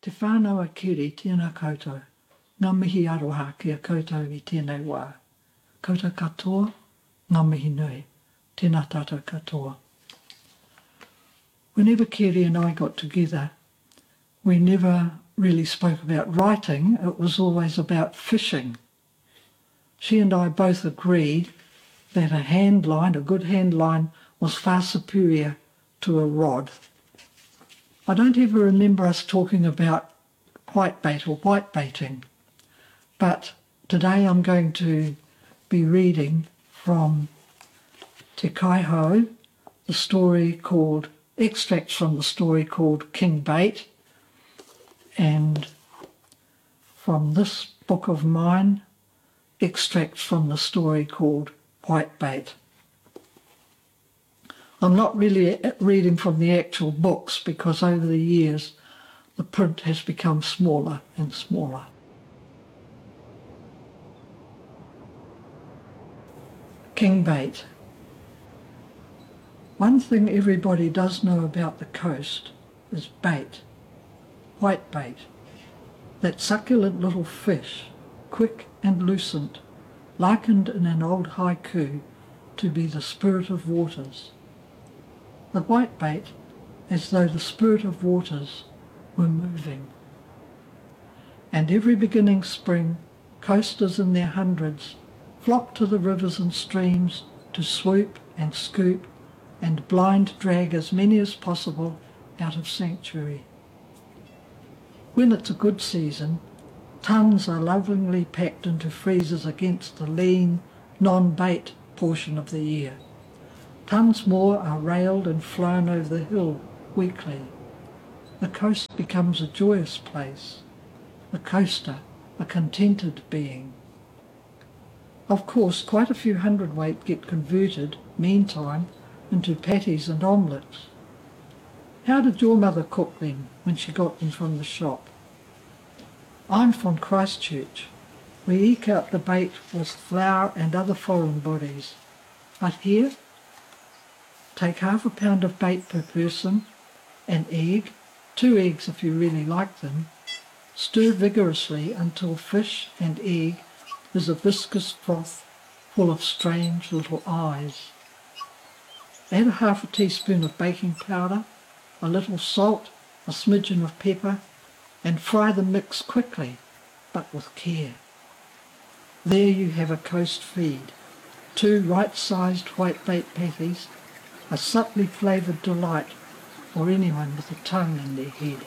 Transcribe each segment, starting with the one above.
Te whānau kiri tēnā koutou, ngā mihi aroha kia koutou i tēnei wā. Koutou katoa, ngā mihi nui, tēnā tātou katoa. Whenever Kiri and I got together, we never really spoke about writing, it was always about fishing. She and I both agreed that a hand line, a good hand line, was far superior to a rod. I don't ever remember us talking about whitebait or whitebaiting, but today I'm going to be reading from Te Kaihau, the story called, extracts from the story called King Bait, and from this book of mine, extracts from the story called Whitebait. I'm not really reading from the actual books because over the years the print has become smaller and smaller. King Bait. One thing everybody does know about the coast is bait, whitebait, that succulent little fish, quick and lucent, likened in an old haiku to be the spirit of waters. The whitebait as though the spirit of waters were moving. And every beginning spring, coasters in their hundreds flock to the rivers and streams to swoop and scoop and blind drag as many as possible out of sanctuary. When it's a good season, tons are lovingly packed into freezers against the lean, non-bait portion of the year. Tons more are railed and flown over the hill weekly. The coast becomes a joyous place, the coaster a contented being. Of course, quite a few hundredweight get converted, meantime, into patties and omelettes. How did your mother cook them when she got them from the shop? I'm from Christchurch. We eke out the bait with flour and other foreign bodies. But here, take half a pound of bait per person, an egg, 2 eggs if you really like them, stir vigorously until fish and egg is a viscous froth full of strange little eyes. Add a half a teaspoon of baking powder, a little salt, a smidgen of pepper, and fry the mix quickly, but with care. There you have a coast feed, 2 right-sized whitebait patties, a subtly flavoured delight for anyone with a tongue in their head.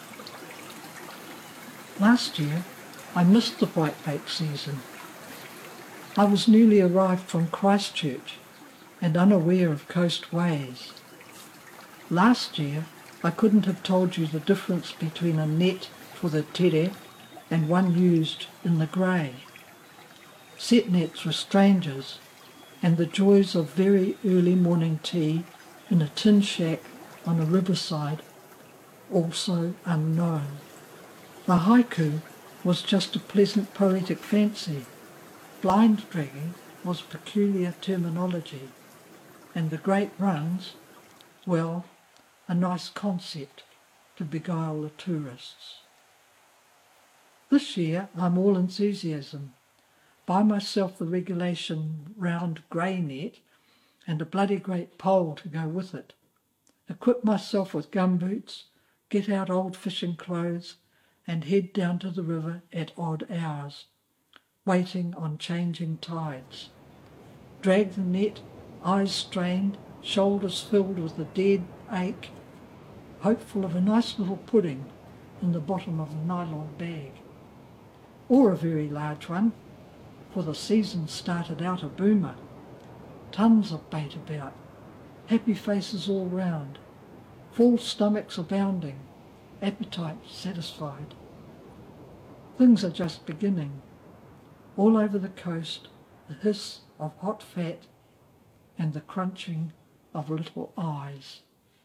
Last year, I missed the whitebait season. I was newly arrived from Christchurch and unaware of coast ways. Last year, I couldn't have told you the difference between a net for the tere and one used in the grey. Set nets were strangers, and the joys of very early morning tea in a tin shack on a riverside also unknown. The haiku was just a pleasant poetic fancy. Blind dragging was peculiar terminology, and the great runs, well, a nice concept to beguile the tourists. This year I'm all enthusiasm. Buy myself the regulation round grey net and a bloody great pole to go with it. Equip myself with gumboots, get out old fishing clothes and head down to the river at odd hours, waiting on changing tides. Drag the net, eyes strained, shoulders filled with a dead ache, hopeful of a nice little pudding in the bottom of a nylon bag. Or a very large one, for the season started out a boomer. Tons of bait about, happy faces all round, full stomachs abounding, appetite satisfied. Things are just beginning. All over the coast, the hiss of hot fat and the crunching of little eyes.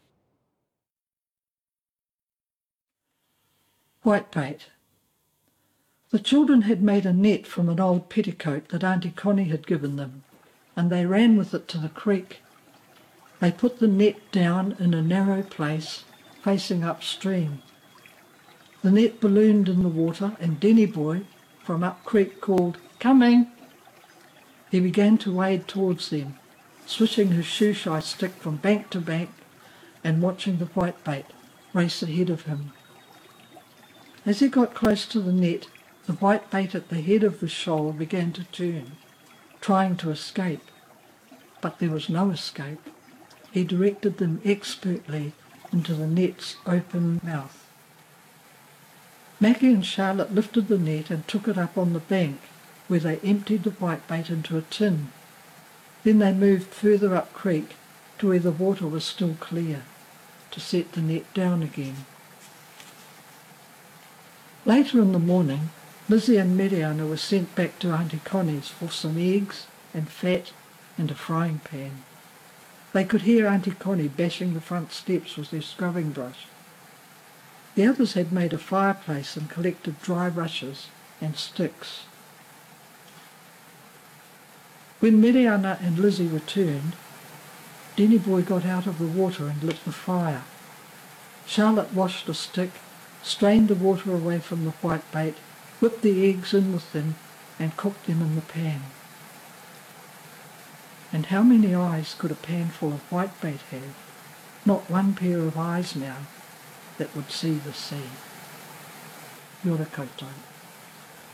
Whitebait. The children had made a net from an old petticoat that Auntie Connie had given them, and they ran with it to the creek. They put the net down in a narrow place facing upstream. The net ballooned in the water and Denny Boy from up creek called, "Coming!" He began to wade towards them, swishing his shoe-shy stick from bank to bank and watching the whitebait race ahead of him. As he got close to the net, the whitebait at the head of the shoal began to turn, trying to escape. But there was no escape. He directed them expertly into the net's open mouth. Mackie and Charlotte lifted the net and took it up on the bank, where they emptied the whitebait into a tin. Then they moved further up creek to where the water was still clear, to set the net down again. Later in the morning, Lizzie and Miriana were sent back to Auntie Connie's for some eggs and fat and a frying pan. They could hear Auntie Connie bashing the front steps with their scrubbing brush. The others had made a fireplace and collected dry rushes and sticks. When Miriana and Lizzie returned, Denny Boy got out of the water and lit the fire. Charlotte washed a stick, strained the water away from the whitebait, whipped the eggs in with them and cooked them in the pan. And how many eyes could a pan full of whitebait have? Not one pair of eyes now that would see the sea. Kia ora koutou.